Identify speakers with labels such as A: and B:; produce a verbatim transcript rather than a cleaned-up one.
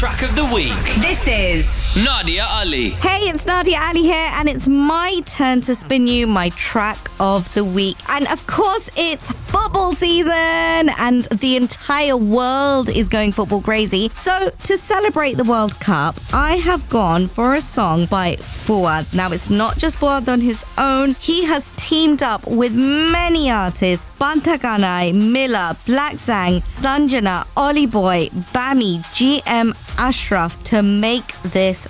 A: Track of the Week.
B: This is
A: Nadia Ali.
C: Hey, it's Nadia Ali here, and it's my turn to spin you my track of the week. And of course, it's football season, and the entire world is going football crazy. So, to celebrate the World Cup, I have gone for a song by Fuad. Now, it's not just Fuad on his own. He has teamed up with many artists: Bantaganai, Miller, Black Zang, Sanjana, Ollie Boy, Bami, G M Ashraf to make this